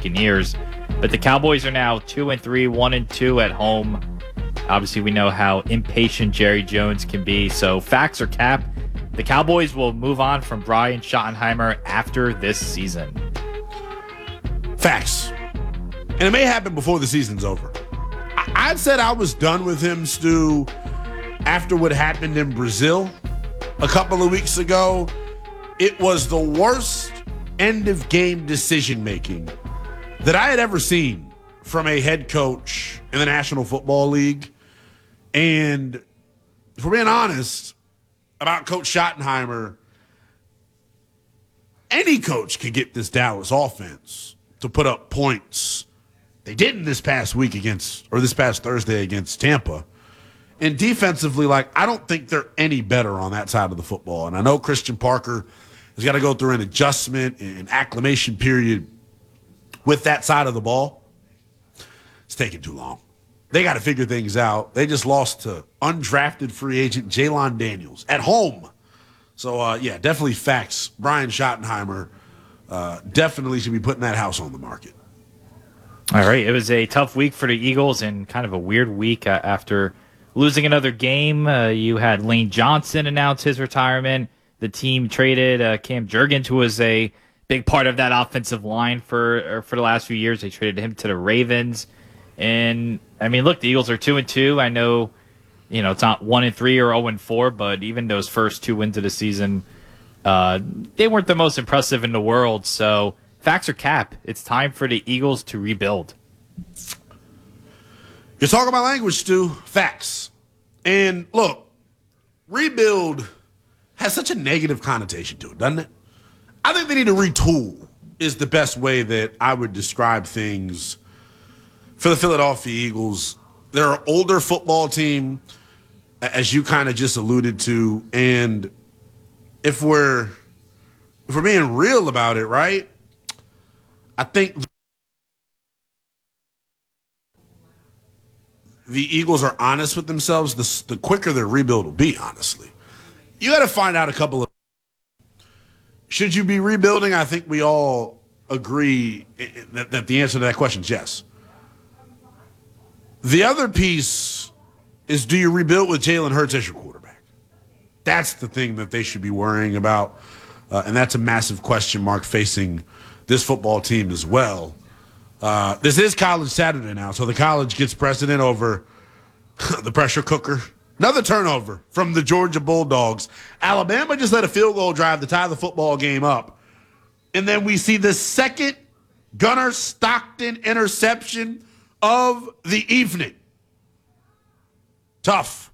Buccaneers. But the Cowboys are now 2-3, 1-2 at home. Obviously, we know how impatient Jerry Jones can be. So, facts or cap, the Cowboys will move on from Brian Schottenheimer after this season. Facts. And it may happen before the season's over. I said I was done with him, Stu, after what happened in Brazil a couple of weeks ago. It was the worst end-of-game decision-making that I had ever seen from a head coach in the National Football League. And if we're being honest about Coach Schottenheimer, any coach could get this Dallas offense to put up points. They didn't this past Thursday against Tampa. And defensively, I don't think they're any better on that side of the football. And I know Christian Parker has got to go through an adjustment and acclimation period with that side of the ball. It's taking too long. They got to figure things out. They just lost to undrafted free agent Jalon Daniels at home. So, definitely facts. Brian Schottenheimer definitely should be putting that house on the market. All right. It was a tough week for the Eagles and kind of a weird week after losing another game. You had Lane Johnson announce his retirement. The team traded Cam Jurgens, who was a big part of that offensive line for the last few years. They traded him to the Ravens. And, I mean, look, the Eagles are 2-2. I know, it's not 1-3 or 0-4, but even those first two wins of the season, they weren't the most impressive in the world. So, facts or cap, it's time for the Eagles to rebuild. You're talking about language, Stu. Facts. And, look, rebuild has such a negative connotation to it, doesn't it? I think they need to retool is the best way that I would describe things for the Philadelphia Eagles. They're an older football team, as you kind of just alluded to. And if we're being real about it, right, I think the Eagles are honest with themselves, the quicker their rebuild will be, honestly. You got to find out a couple of. Should you be rebuilding? I think we all agree that the answer to that question is yes. The other piece is, do you rebuild with Jalen Hurts as your quarterback? That's the thing that they should be worrying about, and that's a massive question mark facing this football team as well. This is College Saturday now, so the college gets precedent over the pressure cooker. Another turnover from the Georgia Bulldogs. Alabama just let a field goal drive to tie the football game up. And then we see the second Gunnar Stockton interception of the evening. Tough.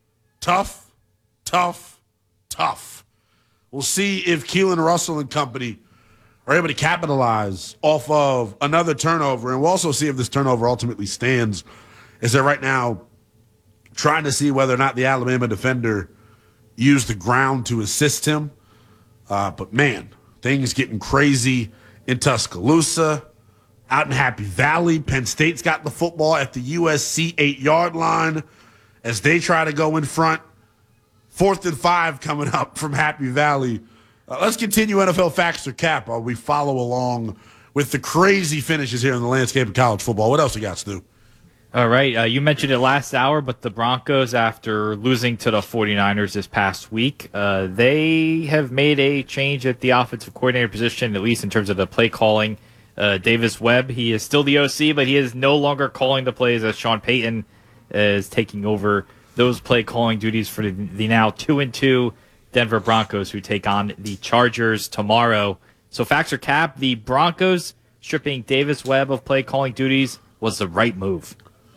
We'll see if Keelan Russell and company are able to capitalize off of another turnover. And we'll also see if this turnover ultimately stands, as they're right now trying to see whether or not the Alabama defender used the ground to assist him. But, man, things getting crazy in Tuscaloosa. Out in Happy Valley, Penn State's got the football at the USC 8-yard line as they try to go in front. 4th and 5 coming up from Happy Valley. Let's continue NFL Facts or Cap while we follow along with the crazy finishes here in the landscape of college football. What else you got, Stu? All right. You mentioned it last hour, but the Broncos, after losing to the 49ers this past week, they have made a change at the offensive coordinator position, at least in terms of the play calling. Davis Webb, he is still the OC, but he is no longer calling the plays, as Sean Payton is taking over those play calling duties for the now 2-2 Denver Broncos, who take on the Chargers tomorrow. So, facts or cap, the Broncos stripping Davis Webb of play calling duties was the right move.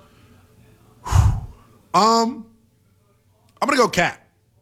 I'm gonna go cap.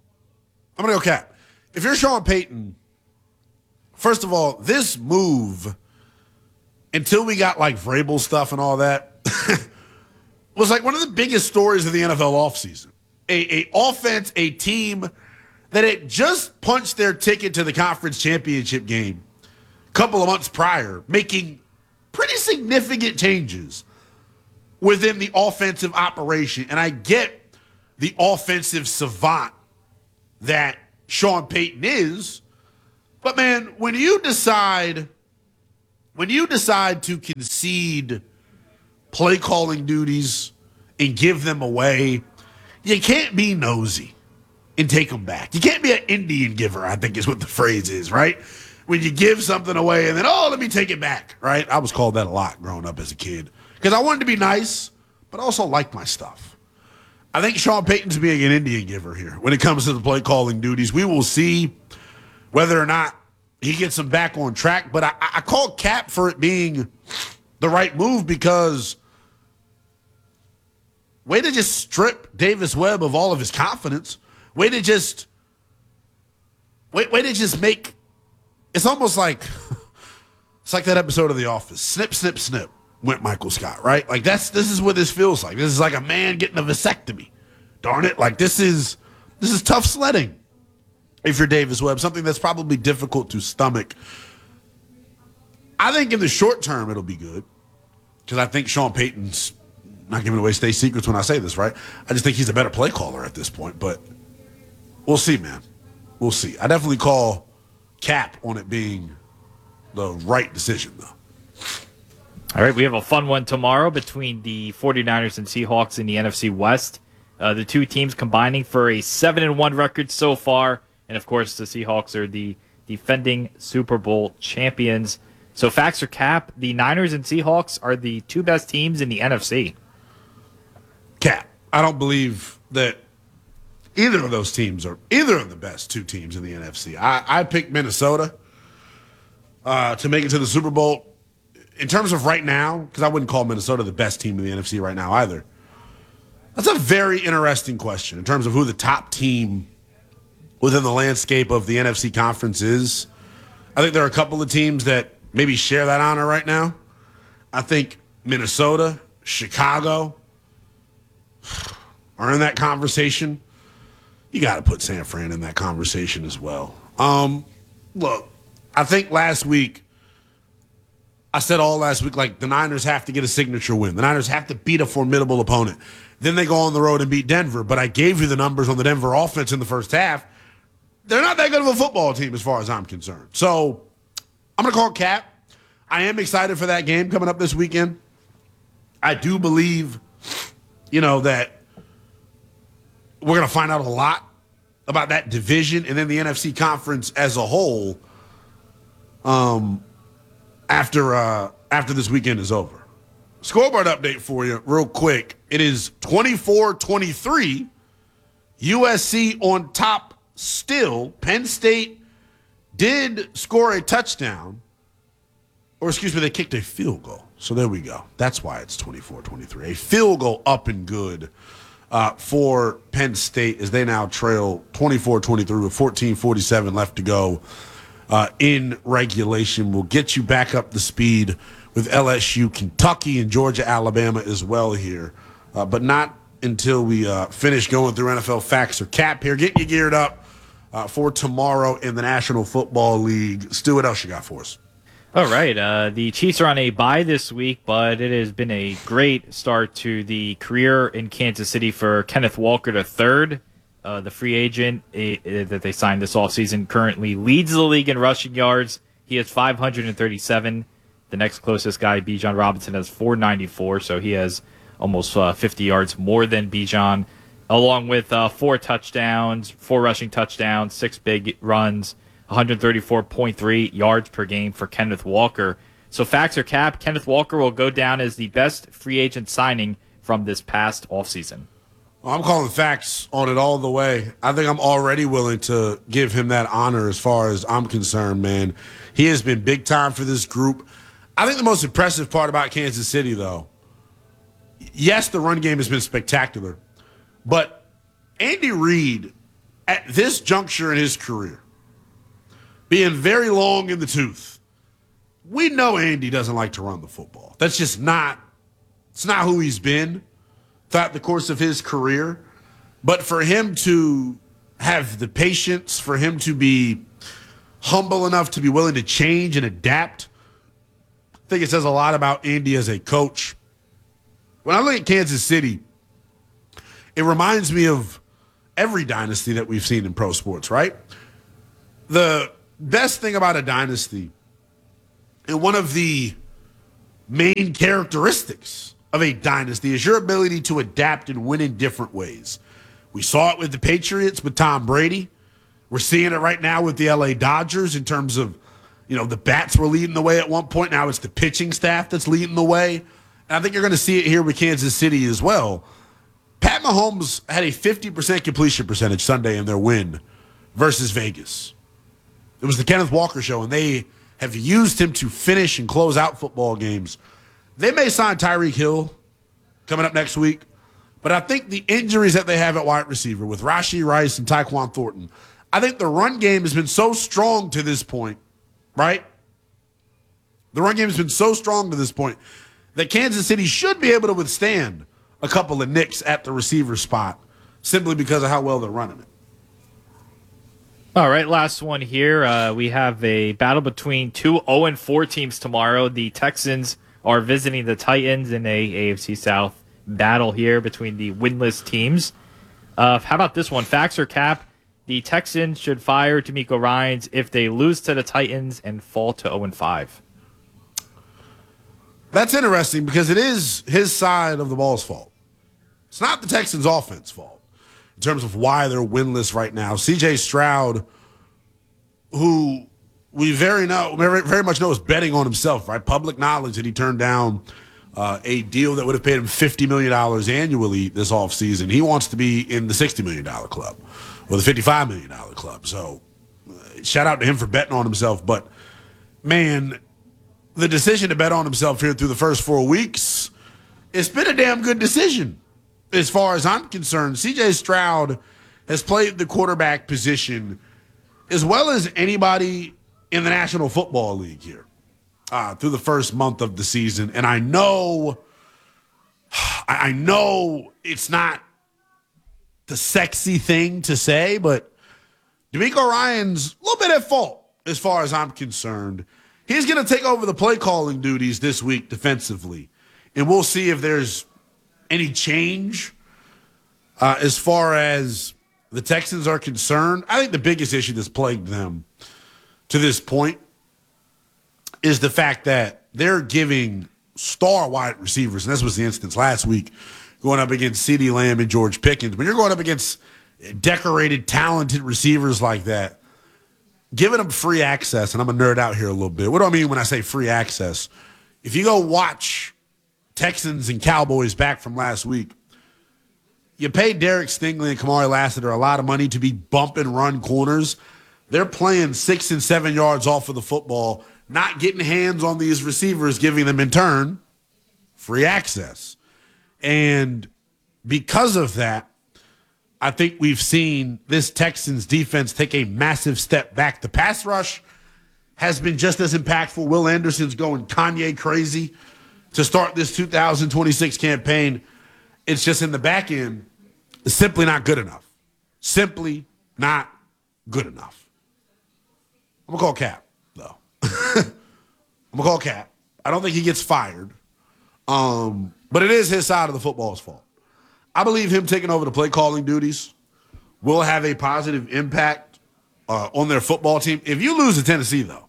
If you're Sean Payton, first of all, this move, until we got Vrabel stuff and all that, was one of the biggest stories of the NFL offseason. A offense, a team that had just punched their ticket to the conference championship game a couple of months prior, making pretty significant changes within the offensive operation. And I get the offensive savant that Sean Payton is, but man, when you decide when you decide to concede play calling duties and give them away, you can't be nosy and take them back. You can't be an Indian giver, I think is what the phrase is, right? When you give something away and then, oh, let me take it back, right? I was called that a lot growing up as a kid because I wanted to be nice, but I also liked my stuff. I think Sean Payton's being an Indian giver here when it comes to the play calling duties. We will see whether or not he gets them back on track, but I called Cap for it being the right move because way to just strip Davis Webb of all of his confidence. Way to just make it's almost like it's like that episode of The Office. Snip, snip, snip went Michael Scott, right? Like this is what this feels like. This is like a man getting a vasectomy. Darn it. Like this is tough sledding if you're Davis Webb, something that's probably difficult to stomach. I think in the short term it'll be good because I think Sean Payton's not giving away state secrets when I say this, right? I just think he's a better play caller at this point, but we'll see, man. We'll see. I definitely call Cap on it being the right decision, though. All right, we have a fun one tomorrow between the 49ers and Seahawks in the NFC West. The two teams combining for a 7-1 record so far. And, of course, the Seahawks are the defending Super Bowl champions. So, facts or cap, the Niners and Seahawks are the two best teams in the NFC. Cap. I don't believe that either of those teams are either of the best two teams in the NFC. I picked Minnesota to make it to the Super Bowl. In terms of right now, because I wouldn't call Minnesota the best team in the NFC right now either. That's a very interesting question in terms of who the top team within the landscape of the NFC conference is. I think there are a couple of teams that maybe share that honor right now. I think Minnesota, Chicago are in that conversation. You got to put San Fran in that conversation as well. Look, I think last week, I said all last week, like the Niners have to get a signature win. The Niners have to beat a formidable opponent. Then they go on the road and beat Denver. But I gave you the numbers on the Denver offense in the first half. They're not that good of a football team as far as I'm concerned. So I'm going to call Cap. I am excited for that game coming up this weekend. I do believe, that we're going to find out a lot about that division and then the NFC conference as a whole after this weekend is over. Scoreboard update for you real quick. It is 24-23. USC on top still. Penn State did score a touchdown. Or excuse me, they kicked a field goal. So there we go. That's why it's 24-23. A field goal up and good for Penn State as they now trail 24-23 with 14:47 left to go in regulation. We'll get you back up to speed with LSU, Kentucky, and Georgia, Alabama as well here. But not until we finish going through NFL facts or cap here. Getting you geared up for tomorrow in the National Football League. Stu, what else you got for us? All right. The Chiefs are on a bye this week, but it has been a great start to the career in Kansas City for Kenneth Walker III. The free agent that they signed this offseason currently leads the league in rushing yards. He has 537. The next closest guy, Bijan Robinson, has 494, so he has almost 50 yards more than Bijan, along with 4 touchdowns, 4 rushing touchdowns, 6 big runs, 134.3 yards per game for Kenneth Walker. So facts or cap, Kenneth Walker will go down as the best free agent signing from this past offseason. Well, I'm calling facts on it all the way. I think I'm already willing to give him that honor as far as I'm concerned, man. He has been big time for this group. I think the most impressive part about Kansas City, though, yes, the run game has been spectacular, but Andy Reid, at this juncture in his career, being very long in the tooth, we know Andy doesn't like to run the football. That's just not who he's been throughout the course of his career. But for him to have the patience, for him to be humble enough to be willing to change and adapt, I think it says a lot about Andy as a coach. When I look at Kansas City, it reminds me of every dynasty that we've seen in pro sports, right? The best thing about a dynasty And one of the main characteristics of a dynasty is your ability to adapt and win in different ways. We saw it with the Patriots with Tom Brady. We're seeing it right now with the LA Dodgers in terms of, the bats were leading the way at one point. Now it's the pitching staff that's leading the way. And I think you're going to see it here with Kansas City as well. Pat Mahomes had a 50% completion percentage Sunday in their win versus Vegas. It was the Kenneth Walker show, and they have used him to finish and close out football games. They may sign Tyreek Hill coming up next week, but I think the injuries that they have at wide receiver with Rashee Rice and Tyquan Thornton, I think the run game has been so strong to this point, right? The run game has been so strong to this point that Kansas City should be able to withstand a couple of nicks at the receiver spot simply because of how well they're running it. All right, last one here. We have a battle between two 0-4 teams tomorrow. The Texans are visiting the Titans in a AFC South battle here between the winless teams. How about this one? Facts or cap? The Texans should fire DeMeco Ryans if they lose to the Titans and fall to 0-5. That's interesting because it is his side of the ball's fault. It's not the Texans' offense fault in terms of why they're winless right now. C.J. Stroud, who we very much know is betting on himself, right? Public knowledge that he turned down a deal that would have paid him $50 million annually this offseason. He wants to be in the $60 million club or the $55 million club. So shout out to him for betting on himself. But, man, the decision to bet on himself here through the first 4 weeks, it's been a damn good decision. As far as I'm concerned, C.J. Stroud has played the quarterback position as well as anybody in the National Football League here through the first month of the season. And I know it's not the sexy thing to say, but DeMeco Ryans a little bit at fault as far as I'm concerned. He's going to take over the play calling duties this week defensively, and we'll see if there's any change as far as the Texans are concerned. I think the biggest issue that's plagued them to this point is the fact that they're giving star wide receivers, and this was the instance last week, going up against CeeDee Lamb and George Pickens. When you're going up against decorated, talented receivers like that, giving them free access, and I'm going to nerd out here a little bit. What do I mean when I say free access? If you go watch Texans and Cowboys back from last week, you paid Derek Stingley and Kamari Lassiter a lot of money to be bump and run corners. They're playing 6 and 7 yards off of the football, not getting hands on these receivers, giving them in turn free access. And because of that, I think we've seen this Texans defense take a massive step back. The pass rush has been just as impactful. Will Anderson's going Kanye crazy to start this 2026 campaign. It's just in the back end, it's simply not good enough. Simply not good enough. I'm going to call Cap, though. I'm going to call Cap. I don't think he gets fired. But it is his side of the football's fault. I believe him taking over the play calling duties will have a positive impact on their football team. If you lose to Tennessee, though,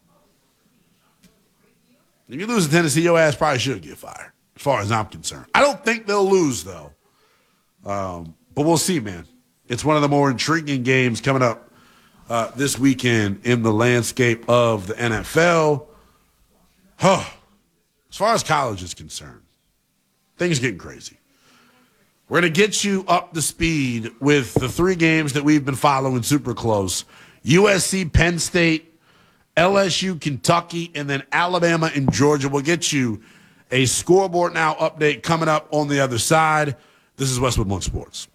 if you lose to Tennessee, your ass probably should get fired, as far as I'm concerned. I don't think they'll lose, though. But we'll see, man. It's one of the more intriguing games coming up this weekend in the landscape of the NFL. As far as college is concerned, things getting crazy. We're going to get you up to speed with the 3 games that we've been following super close. USC, Penn State, LSU, Kentucky, and then Alabama and Georgia. We'll get you a Scoreboard Now update coming up on the other side. This is Westwood One Sports.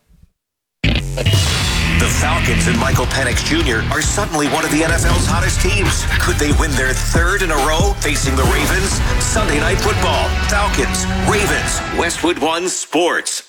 The Falcons and Michael Penix Jr. are suddenly one of the NFL's hottest teams. Could they win their 3rd in a row facing the Ravens? Sunday Night Football. Falcons, Ravens, Westwood One Sports.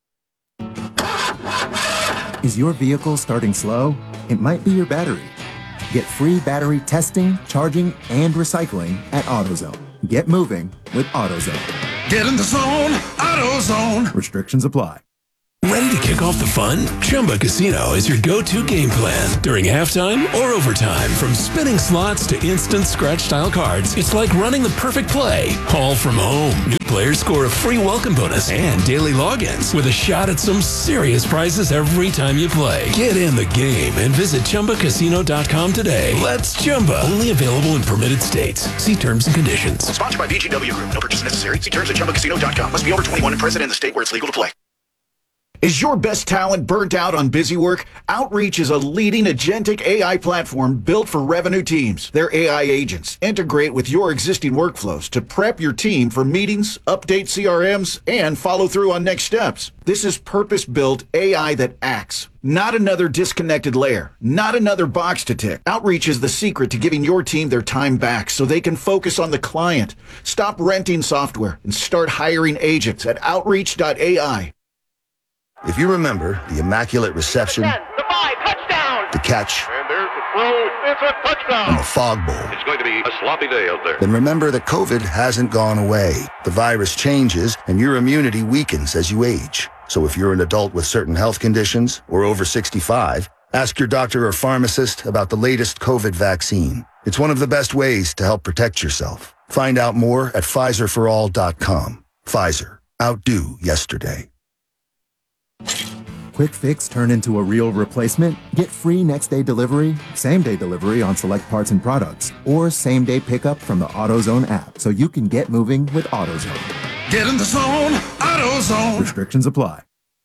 Is your vehicle starting slow? It might be your battery. Get free battery testing, charging, and recycling at AutoZone. Get moving with AutoZone. Get in the zone, AutoZone. Restrictions apply. Ready to kick off the fun? Chumba Casino is your go-to game plan during halftime or overtime. From spinning slots to instant scratch-style cards, it's like running the perfect play, all from home. New players score a free welcome bonus and daily logins with a shot at some serious prizes every time you play. Get in the game and visit ChumbaCasino.com today. Let's Chumba. Only available in permitted states. See terms and conditions. Sponsored by VGW Group. No purchase necessary. See terms at ChumbaCasino.com. Must be over 21 and present in the state where it's legal to play. Is your best talent burnt out on busy work? Outreach is a leading agentic AI platform built for revenue teams. Their AI agents integrate with your existing workflows to prep your team for meetings, update CRMs, and follow through on next steps. This is purpose-built AI that acts. Not another disconnected layer. Not another box to tick. Outreach is the secret to giving your team their time back so they can focus on the client. Stop renting software and start hiring agents at Outreach.ai. If you remember the Immaculate Reception, the catch, and there's the throw, it's a touchdown, and the fog bowl, it's going to be a sloppy day out there. then remember that COVID hasn't gone away. The virus changes, and your immunity weakens as you age. So if you're an adult with certain health conditions or over 65, ask your doctor or pharmacist about the latest COVID vaccine. It's one of the best ways to help protect yourself. Find out more at PfizerForAll.com. Pfizer. Outdo yesterday. Quick fix turn into a real replacement? Get free next-day delivery, same-day delivery on select parts and products, or same-day pickup from the AutoZone app so you can get moving with AutoZone. Get in the zone, AutoZone. Restrictions apply.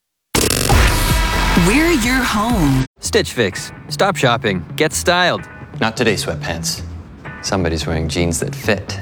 We're your home. Stitch Fix. Stop shopping. Get styled. Not today, sweatpants. Somebody's wearing jeans that fit.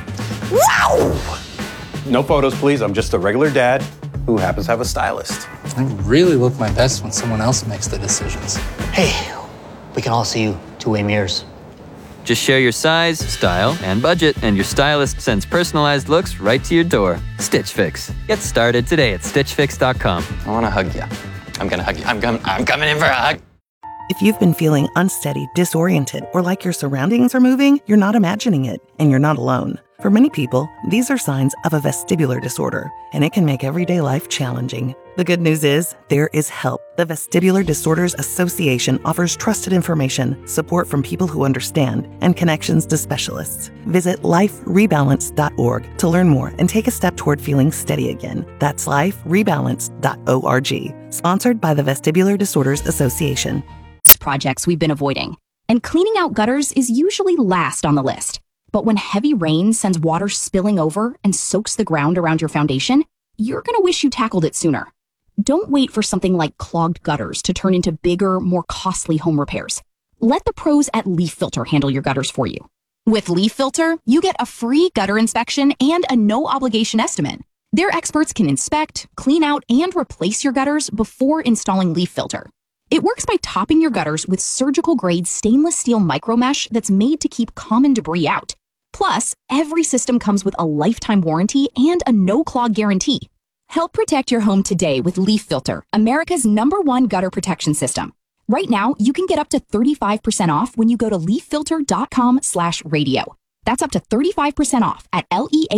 Wow! No photos, please. I'm just a regular dad who happens to have a stylist. I really look my best when someone else makes the decisions. Hey, we can all see you two-way mirrors. Just share your size, style, and budget, and your stylist sends personalized looks right to your door. Stitch Fix. Get started today at StitchFix.com. I want to hug you. I'm going to hug you. I'm coming in for a hug. If you've been feeling unsteady, disoriented, or like your surroundings are moving, you're not imagining it, and you're not alone. For many people, these are signs of a vestibular disorder, and it can make everyday life challenging. The good news is, there is help. The Vestibular Disorders Association offers trusted information, support from people who understand, and connections to specialists. Visit liferebalance.org to learn more and take a step toward feeling steady again. That's liferebalance.org. Sponsored by the Vestibular Disorders Association. Projects we've been avoiding. And cleaning out gutters is usually last on the list. But when heavy rain sends water spilling over and soaks the ground around your foundation, you're going to wish you tackled it sooner. Don't wait for something like clogged gutters to turn into bigger, more costly home repairs. Let the pros at Leaf Filter handle your gutters for you. With Leaf Filter, you get a free gutter inspection and a no-obligation estimate. Their experts can inspect, clean out, and replace your gutters before installing Leaf Filter. It works by topping your gutters with surgical-grade stainless steel micromesh that's made to keep common debris out. Plus, every system comes with a lifetime warranty and a no-clog guarantee. Help protect your home today with Leaf Filter, America's #1 gutter protection system. Right now, you can get up to 35% off when you go to leaffilter.com/radio. That's up to 35% off at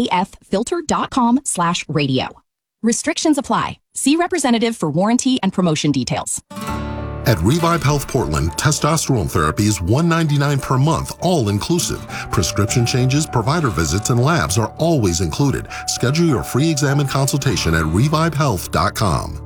leaffilter.com/radio. Restrictions apply. See representative for warranty and promotion details. At Revive Health Portland, testosterone therapy is $199 per month, all inclusive. Prescription changes, provider visits, and labs are always included. Schedule your free exam and consultation at revivehealth.com.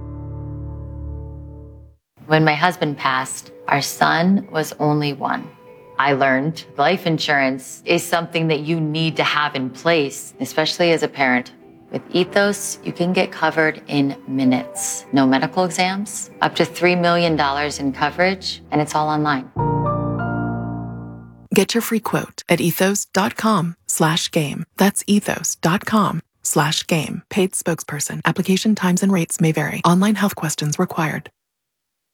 When my husband passed, our son was only one. I learned life insurance is something that you need to have in place, especially as a parent. With Ethos, you can get covered in minutes. No medical exams, up to $3 million in coverage, and it's all online. Get your free quote at ethos.com/game. That's ethos.com/game. Paid spokesperson. Application times and rates may vary. Online health questions required.